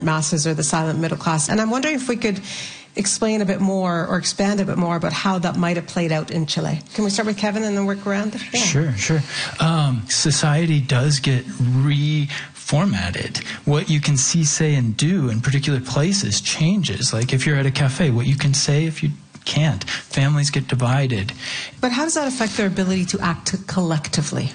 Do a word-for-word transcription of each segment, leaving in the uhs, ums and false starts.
masses or the silent middle class. And I'm wondering if we could explain a bit more or expand a bit more about how that might have played out in Chile. Can we start with Kevin and then work around? Yeah. Sure, sure. Um, society does get reformatted. What you can see, say, and do in particular places changes. Like if you're at a cafe, what you can say if you can't. Families get divided. But how does that affect their ability to act collectively?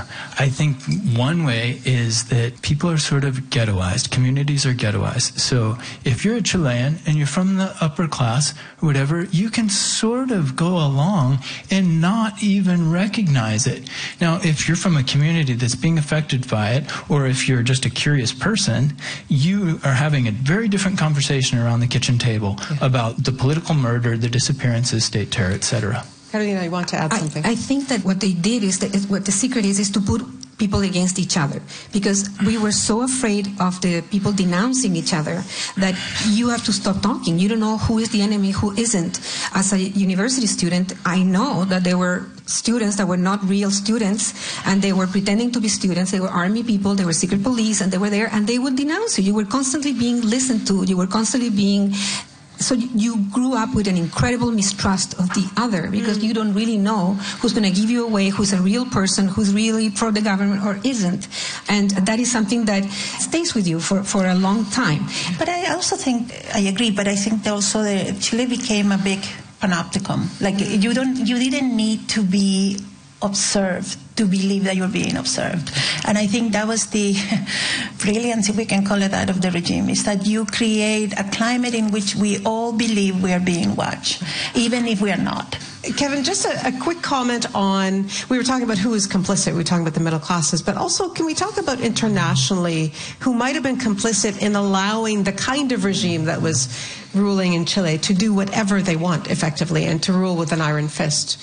I think one way is that people are sort of ghettoized. Communities are ghettoized. So if you're a Chilean and you're from the upper class or whatever, you can sort of go along and not even recognize it. Now, if you're from a community that's being affected by it, or if you're just a curious person, you are having a very different conversation around the kitchen table yeah. about the political murder, the disappearances, state terror, et cetera. Carolina, you want to add something? I, I think that what they did is that what the secret is is to put people against each other, because we were so afraid of the people denouncing each other that you have to stop talking. You don't know who is the enemy, who isn't. As a university student, I know that there were students that were not real students, and they were pretending to be students. They were army people, they were secret police, and they were there, and they would denounce you. You were constantly being listened to. You were constantly being... So you grew up with an incredible mistrust of the other, because mm. you don't really know who's going to give you away, who's a real person, who's really for the government or isn't. And that is something that stays with you for, for a long time. But I also think, I agree, but I think that also the Chile became a big panopticon. Like mm. you don't, you didn't need to be observed to believe that you're being observed. And I think that was the brilliance, if we can call it that, of the regime, is that you create a climate in which we all believe we are being watched, even if we are not. Kevin, just a, a quick comment on, we were talking about who is complicit, we were talking about the middle classes, but also can we talk about internationally who might have been complicit in allowing the kind of regime that was ruling in Chile to do whatever they want effectively and to rule with an iron fist?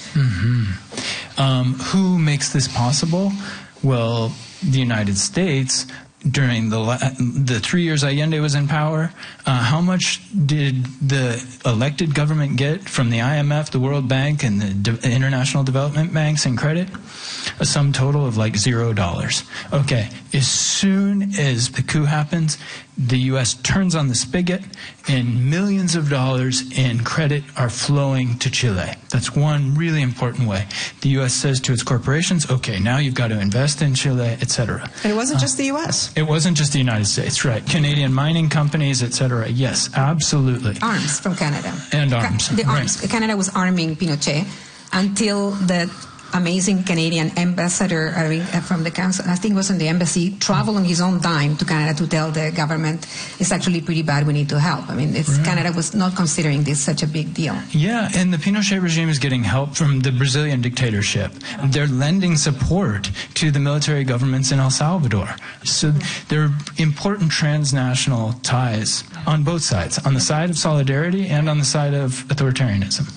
Mm-hmm. Um, who makes this possible? Well, the United States. During the the three years Allende was in power, uh, how much did the elected government get from the I M F, the World Bank, and the De- international development banks in credit? A sum total of like zero dollars. Okay, as soon as the coup happens, the U S turns on the spigot, and millions of dollars in credit are flowing to Chile. That's one really important way. The U S says to its corporations, okay, now you've got to invest in Chile, et cetera. And it wasn't uh, just the U S. It wasn't just the United States, right. Canadian mining companies, et cetera. Yes, absolutely. Arms from Canada. And arms. Ca- the arms. Right. Canada was arming Pinochet until the amazing Canadian ambassador I mean, from the council, I think it was in the embassy, traveled on his own dime to Canada to tell the government it's actually pretty bad, we need to help. I mean, it's, right. Canada was not considering this such a big deal. Yeah, and the Pinochet regime is getting help from the Brazilian dictatorship. They're lending support to the military governments in El Salvador. So there are important transnational ties on both sides, on the side of solidarity and on the side of authoritarianism.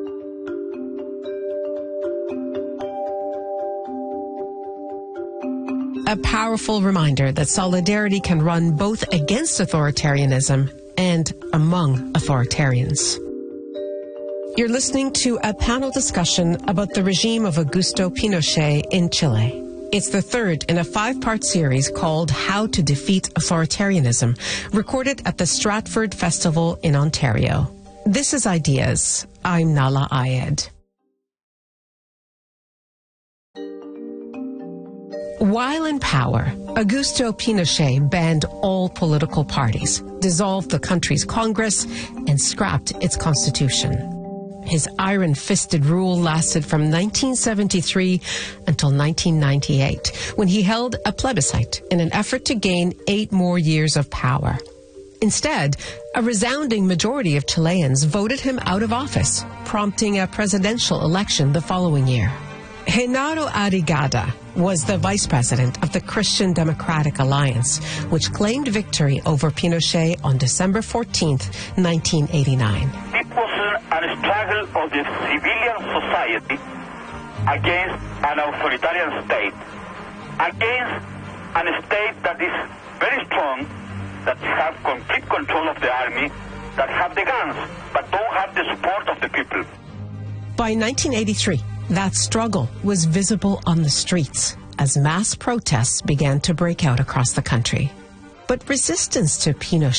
A powerful reminder that solidarity can run both against authoritarianism and among authoritarians. You're listening to a panel discussion about the regime of Augusto Pinochet in Chile. It's the third in a five-part series called How to Defeat Authoritarianism, recorded at the Stratford Festival in Ontario. This is Ideas. I'm Nala Ayed. While in power, Augusto Pinochet banned all political parties, dissolved the country's Congress, and scrapped its constitution. His iron-fisted rule lasted from nineteen seventy-three until nineteen ninety-eight, when he held a plebiscite in an effort to gain eight more years of power. Instead, a resounding majority of Chileans voted him out of office, prompting a presidential election the following year. Genaro Arrigada was the vice president of the Christian Democratic Alliance, which claimed victory over Pinochet on December fourteenth, nineteen eighty-nine. It was a struggle of the civilian society against an authoritarian state, against a state that is very strong, that has complete control of the army, that have the guns, but don't have the support of the people. By nineteen eighty-three, that struggle was visible on the streets as mass protests began to break out across the country. But resistance to Pinochet